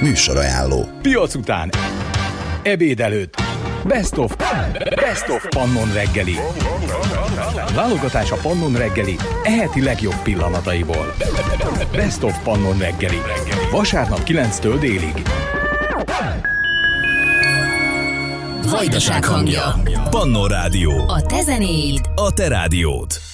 Műsorajánló. Piac után, ebéd előtt, Best of Pannon reggeli. Válogatás a Pannon reggeli eheti legjobb pillanataiból. Best of Pannon reggeli. Vasárnap 9-től délig. Vajdaság hangja. Pannon Rádió. A te zenéid. A te rádiód.